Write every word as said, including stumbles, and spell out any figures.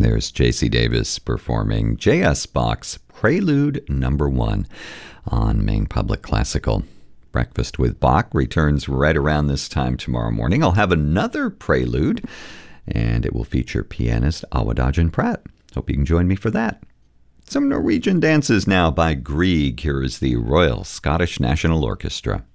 There's J C Davis performing J S Bach's Prelude Number One on Maine Public Classical. Breakfast with Bach returns right around this time tomorrow morning. I'll have another prelude, and it will feature pianist Awadagin Pratt. Hope you can join me for that. Some Norwegian dances now by Grieg. Here is the Royal Scottish National Orchestra.